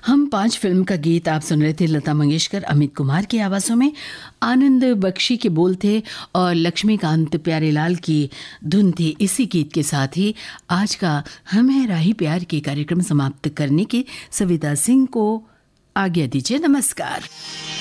हम 5 फिल्म का गीत आप सुन रहे थे। लता मंगेशकर, अमित कुमार की आवाज़ों में, आनंद बख्शी के बोल थे और लक्ष्मीकांत प्यारेलाल की धुन थी। इसी गीत के साथ ही आज का हम है राही प्यार के कार्यक्रम समाप्त करने की सविता सिंह को आज्ञा दीजिए। नमस्कार।